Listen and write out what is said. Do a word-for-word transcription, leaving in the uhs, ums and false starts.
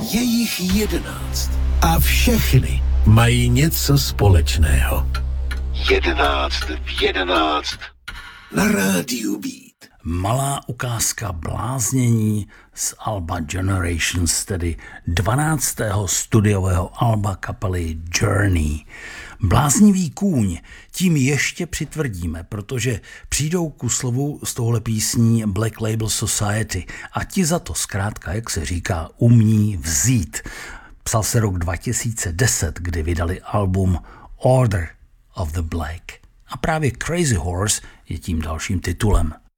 Je jich jedenáct a všechny mají něco společného. Jedenáct v jedenáct na rádiu Beat. Malá ukázka bláznění z alba Generations, tedy dvanáctého studiového alba kapely Journey. Bláznivý kůň, tím ještě přitvrdíme, protože přijdou ku slovu z tohle písní Black Label Society a ti za to zkrátka, jak se říká, umí vzít. Psal se rok dva tisíce deset, kdy vydali album Order of the Black. A právě Crazy Horse je tím dalším titulem.